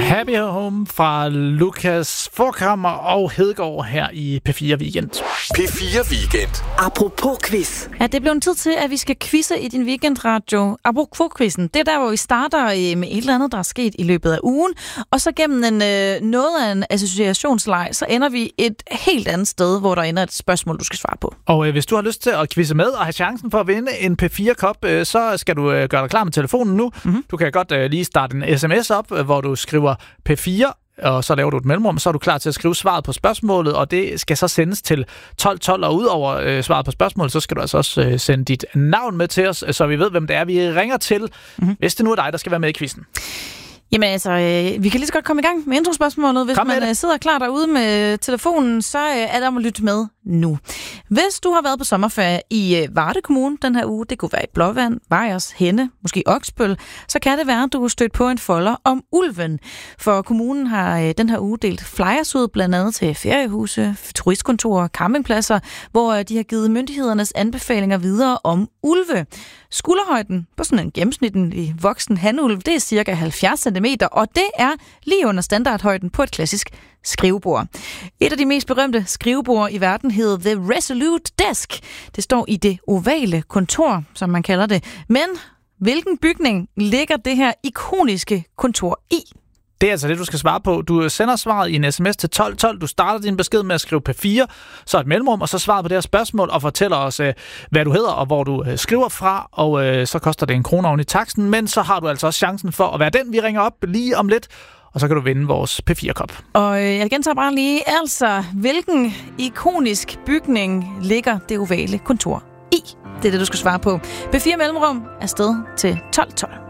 Happy Home fra Lukas Forchhammer og Hedegaard her i P4 Weekend. P4 Weekend. Apropos quiz. Ja, det blev en tid til, at vi skal quizze i din weekendradio. Apropos quizzen. Det er der, hvor vi starter med et eller andet, der er sket i løbet af ugen. Og så gennem noget af en associationsleg, så ender vi et helt andet sted, hvor der ender et spørgsmål, du skal svare på. Og hvis du har lyst til at quizze med og have chancen for at vinde en P4-kop, så skal du gøre dig klar med telefonen nu. Mm-hmm. Du kan godt lige starte en sms op, hvor du skriver P4, og så laver du et mellemrum, så er du klar til at skrive svaret på spørgsmålet, og det skal så sendes til 1212, og udover svaret på spørgsmålet, så skal du altså også sende dit navn med til os, så vi ved, hvem det er, vi ringer til, hvis det nu er dig, der skal være med i quizzen. Jamen altså, vi kan lige så godt komme i gang med introspørgsmålet. Hvis man sidder klar derude med telefonen, så er der at lytte med nu. Hvis du har været på sommerferie i Varde Kommune den her uge, det kunne være i Blåvand, Vejers, Henne, måske Oksbøl, så kan det være, at du er stødt på en folder om ulven. For kommunen har den her uge delt flyers ud, blandt andet til feriehuse, turistkontorer, campingpladser, hvor de har givet myndighedernes anbefalinger videre om ulve. Skulderhøjden på sådan en gennemsnitlig voksen hanulv, det er cirka 70 cm, og det er lige under standardhøjden på et klassisk skrivebord. Et af de mest berømte skrivebord i verden hedder The Resolute Desk. Det står i det ovale kontor, som man kalder det. Men hvilken bygning ligger det her ikoniske kontor i? Det er altså det, du skal svare på. Du sender svaret i en sms til 1212. Du starter din besked med at skrive P4, så et mellemrum, og så svarer på det her spørgsmål og fortæller os, hvad du hedder og hvor du skriver fra. Og så koster det 1 krone oven i taksten, men så har du altså også chancen for at være den, vi ringer op lige om lidt. Og så kan du vinde vores P4-kop. Og jeg gentager bare lige, altså, hvilken ikonisk bygning ligger det ovale kontor i? Det er det, du skal svare på. P4 mellemrum er sted til 1212.